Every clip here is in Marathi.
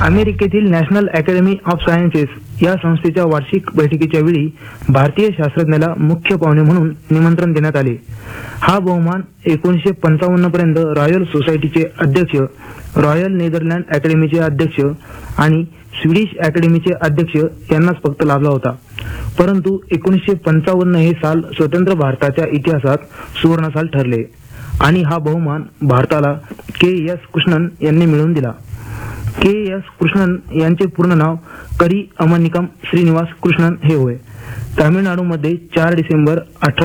अमेरिकेतील नॅशनल अकॅडमी ऑफ सायन्सेस या संस्थेच्या वार्षिक बैठकीच्या वेळी भारतीय शास्त्रज्ञाला मुख्य पाहुणे म्हणून निमंत्रण देण्यात आले. हा बहुमान 1955 पर्यंत रॉयल सोसायटीचे अध्यक्ष, रॉयल नेदरलँड अकॅडमीचे अध्यक्ष आणि स्वीडिश अकॅडमीचे अध्यक्ष यांनाच फक्त लाभला होता. परंतु 1955 हे साल स्वतंत्र भारताच्या इतिहासात सुवर्ण साल ठरले आणि हा बहुमान भारताला के.एस. कृष्णन यांनी मिळवून दिला. के.एस. कृष्णन यांचे पूर्ण नाव करी अमनिकम श्रीनिवास कृष्णन हे होय. तामिळनाडूमध्ये 4 डिसेंबर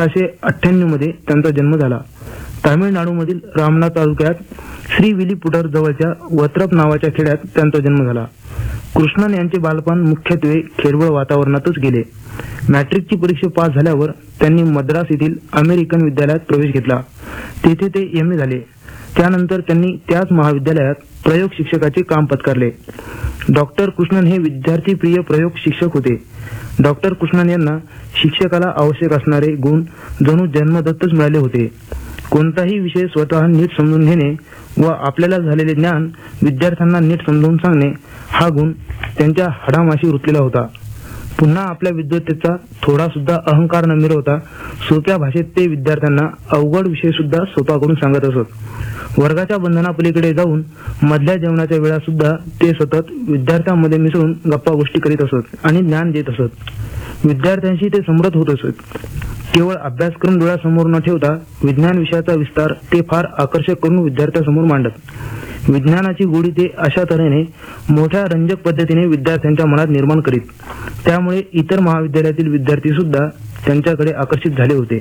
1898 मध्ये त्यांचा जन्म झाला. तामिळनाडूमधील रामनाथ तालुक्यात श्रीविलीपुटर जवळच्या वत्रप नावाच्या खेड्यात त्यांचा जन्म झाला. कृष्णन यांचे बालपण मुख्यत्वे खेडवळ वातावरणातच गेले. मॅट्रिकची परीक्षा पास झाल्यावर त्यांनी मद्रास येथील अमेरिकन विद्यालयात प्रवेश घेतला. तेथे ते एम.ए. झाले. त्यानंतर त्यांनी त्याच महाविद्यालयात प्रयोग शिक्षकाचे काम पत्करले. डॉक्टर कृष्णन हे विद्यार्थीप्रिय प्रयोग शिक्षक होते. डॉक्टर कृष्णन यांना शिक्षकाला आवश्यक असणारे गुण जणू जन्मदत्तच मिळाले होते. कोणताही विषय स्वतः नीट समजून घेणे व आपल्याला झालेले ज्ञान विद्यार्थ्यांना नीट समजावून सांगणे हा गुण त्यांच्या हाडामाशी रुतलेला होता. पुन्हा आपल्या विद्वत्तेचा थोडा सुद्धा अहंकार न मिरवता सोप्या भाषेत ते विद्यार्थ्यांना अवघड विषय सुद्धा सोपा करून सांगत असत. वर्गाच्या बंधनापलीकडे जाऊन मधल्या जेवणाच्या वेळा सुद्धा ते सतत विद्यार्थ्यांमध्ये मिसळून गप्पा गोष्टी करीत असत आणि ज्ञान देत असत. विद्यार्थ्यांशी ते समरथ होत असत. केवळ अभ्यासक्रम डोळ्यासमोर न ठेवता विज्ञान विषयाचा विस्तार ते फार आकर्षक करून विद्यार्थ्यांसमोर मांडत. विज्ञानाची गोडी ते अशा तऱ्हेने मोठ्या रंजक पद्धतीने विद्यार्थ्यांच्या मनात निर्माण करीत. त्यामुळे इतर महाविद्यालयातील विद्यार्थी सुद्धा त्यांच्याकडे आकर्षित झाले होते.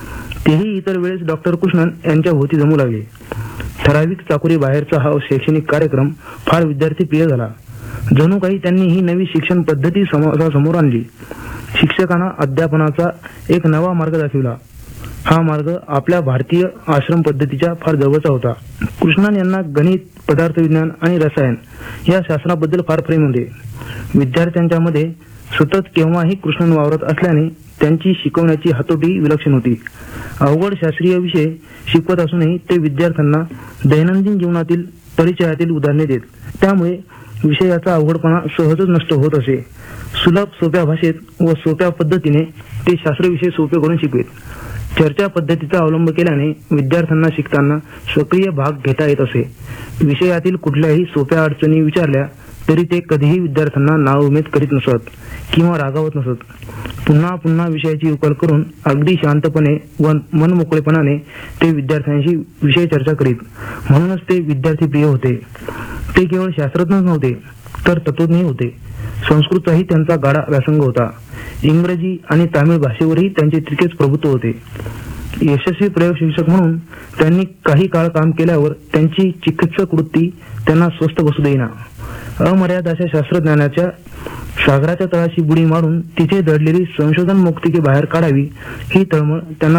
तेही इतर वेळेस डॉक्टर कृष्णन यांच्या भोवती जमू लागले. ठराविक चाकोरी बाहेरचा हा शैक्षणिक कार्यक्रम फार विद्यार्थी प्रिय झाला. जणू काही त्यांनी ही नवी शिक्षण पद्धती समाजासमोर आणली. शिक्षकांना अध्यापनाचा एक नवा मार्ग दाखविला. हा मार्ग आपल्या भारतीय आश्रम पद्धतीच्या फार जवळचा होता. कृष्णन यांना गणित, पदार्थविज्ञान आणि रसायन या शास्त्राबद्दल फार प्रेम होते. विद्यार्थ्यांच्या मध्ये सतत केव्हाही कृष्णन वावरत असल्याने त्यांची शिकवण्याची हातोटी विलक्षण होती. अवघड शास्त्रीय विषय शिकवत असूनही ते विद्यार्थ्यांना दैनंदिन जीवनातील परिचयातील उदाहरणे देत. त्यामुळे विषयाचा अवघडपणा सहजच नष्ट होत असे. सुलभ सोप्या भाषेत व सोप्या पद्धतीने ते शास्त्रविषय सोपे करून शिकवेत. चर्चा पद्धतीचा अवलंब केल्याने विद्यार्थ्यांना शिकताना सक्रिय भाग घेता येत असे. विषयातील कुठल्याही सोप्या अडचणी विचारल्या तरी ते कधीही विद्यार्थ्यांना नाउमेद करीत नसत किंवा रागावत नसत. पुन्हा पुन्हा विषयाची उकल करून अगदी शांतपणे व मनमोकळेपणाने ते विद्यार्थ्यांशी विषय चर्चा करीत. म्हणूनच ते विद्यार्थी प्रिय होते. ते केवळ शास्त्रज्ञच नव्हते तर तत्वज्ञही होते. संस्कृतही त्यांचा गाढा व्यासंग होता. इंग्रजी आणि तामिळ भाषेवरही त्यांचे तितकेच प्रभुत्व होते. यशस्वी प्रयोग शिक्षक म्हणून त्यांनी काही काळ काम केल्यावर त्यांची चिकित्सक वृत्ती त्यांना स्वस्थ बसू देईना. अमर्याद अशा शास्त्रज्ञानाच्या सागराच्या तळाशी बुडी मारून तिथे दडलेली संशोधन मुक्तिके बाहेर काढावी ही तळमळ त्यांना